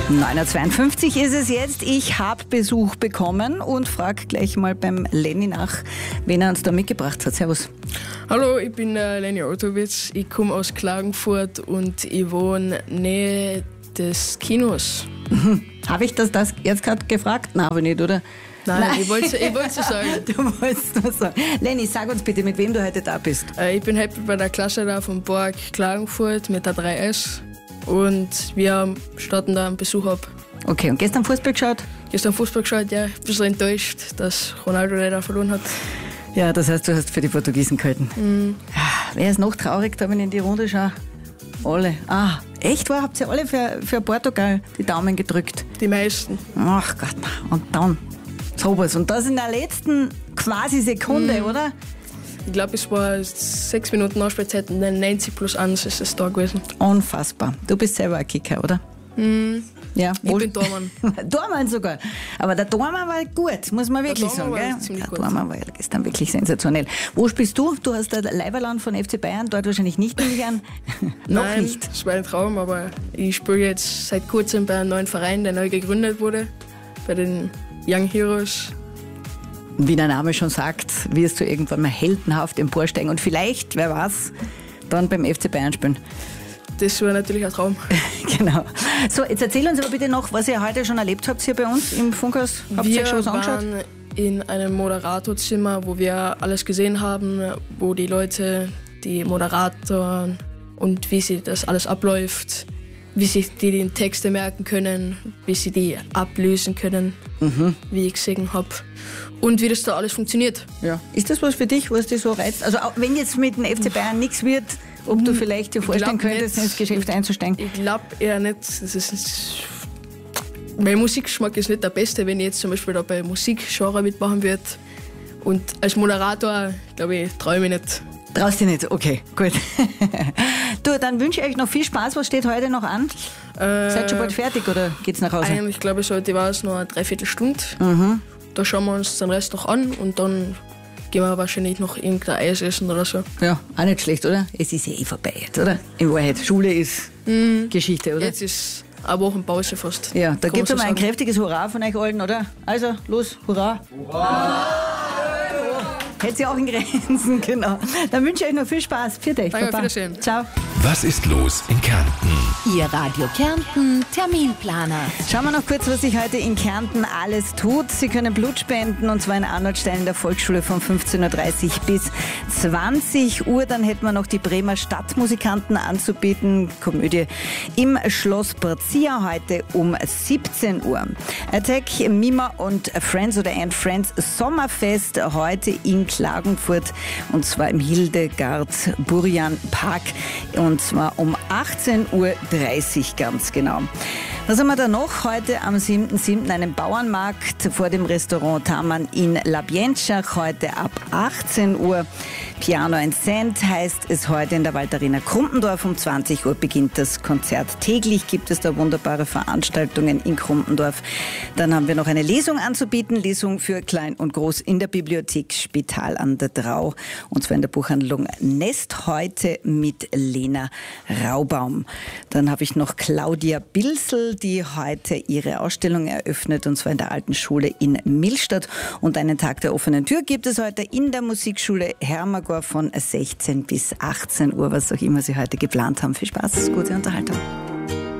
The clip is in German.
9:52 ist es jetzt. Ich habe Besuch bekommen und frage gleich mal beim Lenny nach, wen er uns da mitgebracht hat. Servus. Hallo, ich bin Lenny Ortowitz. Ich komme aus Klagenfurt und ich wohne nähe des Kinos. Habe ich das jetzt gerade gefragt? Nein, aber nicht, oder? Nein. Ich wollte es sagen. Du wolltest nur sagen. Lenny, sag uns bitte, mit wem du heute da bist. Ich bin heute bei der Klasse da vom Borg Klagenfurt mit der 3S und wir starten da einen Besuch ab. Okay, und gestern Fußball geschaut? Gestern Fußball geschaut, ja. Ein bisschen enttäuscht, dass Ronaldo leider verloren hat. Ja, das heißt, du hast für die Portugiesen gehalten. Ja, wer ist noch traurig, da wenn ich in die Runde schaue? Alle. Ah, echt wahr? Habt ihr alle für Portugal die Daumen gedrückt? Die meisten. Ach Gott, und dann sowas. Und das in der letzten quasi Sekunde, oder? Ich glaube, es war 6 Minuten Nachspielzeit und dann 90+1 ist es da gewesen. Unfassbar. Du bist selber ein Kicker, oder? Ja, Ich bin Tormann. Tormann sogar. Aber der Tormann war gut, muss man wirklich sagen. Tormann war Gell? ziemlich Der gut. Tormann war gestern wirklich sensationell. Wo spielst du? Du hast ein Leiberland von FC Bayern, dort wahrscheinlich nicht, nehme ich an. Noch Nein, nicht. das war ein Traum, aber ich spiele jetzt seit kurzem bei einem neuen Verein, der neu gegründet wurde, bei den Young Heroes. Wie der Name schon sagt, wirst du irgendwann mal heldenhaft emporsteigen und vielleicht, wer weiß, dann beim FC Bayern spielen. Das war natürlich ein Traum. Genau. So, jetzt erzähl uns aber bitte noch, was ihr heute schon erlebt habt hier bei uns im Funkhaus. Habt ihr euch schon was angeschaut? waren in einem Moderatorzimmer, wo wir alles gesehen haben, wo die Leute, die Moderatoren und wie sie das alles abläuft, wie sich die den Texte merken können, wie sie die ablösen können, wie ich gesehen habe und wie das da alles funktioniert. Ja. Ist das was für dich, was dich so reizt? Also auch wenn jetzt mit dem FC Bayern nichts wird, ob du vielleicht dir vorstellen glaub könntest, nicht. ins Geschäft einzusteigen? Ich glaube eher nicht. Mein Musikgeschmack ist nicht der beste, wenn ich jetzt zum Beispiel da bei Musikgenre mitmachen würde. Und als Moderator, glaube ich, träume ich nicht. Traust dich nicht? Okay, gut. Du, dann wünsche ich euch noch viel Spaß. Was steht heute noch an? Seid schon bald fertig oder geht's nach Hause? Eigentlich glaube ich, heute war es noch eine Dreiviertelstunde. Da schauen wir uns den Rest noch an und dann gehen wir wahrscheinlich noch irgendein Eis essen oder so. Ja, auch nicht schlecht, oder? Es ist ja eh vorbei jetzt, oder? In Wahrheit, Schule ist Geschichte, oder? Jetzt ist eine Woche Pause fast. Ja, da Kann gibt es man so mal ein sagen. kräftiges Hurra von euch allen, oder? Also, los, Hurra! Hurra! Hält sie auch in Grenzen, genau. Dann wünsche ich euch noch viel Spaß. Für euch, Danke, Papa. auf Wiedersehen. Ciao. Was ist los in Kärnten? Ihr Radio Kärnten Terminplaner. Schauen wir noch kurz, was sich heute in Kärnten alles tut. Sie können Blut spenden, und zwar in Arnoldstein in der Volksschule von 15:30 Uhr bis 20 Uhr. Dann hätten wir noch die Bremer Stadtmusikanten anzubieten. Komödie im Schloss Brazia heute um 17 Uhr. Attack, Mima und Friends oder And Friends Sommerfest heute in Klagenfurt, und zwar im Hildegard Burjan Park, und zwar um 18:30 Uhr ganz genau. Was haben wir da noch? Heute am 7.7. einen Bauernmarkt vor dem Restaurant Taman in Labienschach, heute ab 18 Uhr. Piano and Cent heißt es heute in der Waldarena Krumpendorf. Um 20 Uhr beginnt das Konzert. Täglich gibt es da wunderbare Veranstaltungen in Krumpendorf. Dann haben wir noch eine Lesung anzubieten, Lesung für Klein und Groß in der Bibliothek Spital an der Drau, und zwar in der Buchhandlung Nest, heute mit Lena Raubaum. Dann habe ich noch Claudia Bilsel, die heute ihre Ausstellung eröffnet, und zwar in der Alten Schule in Millstatt. Und einen Tag der offenen Tür gibt es heute in der Musikschule Hermagor von 16 bis 18 Uhr, was auch immer Sie heute geplant haben. Viel Spaß, gute Unterhaltung.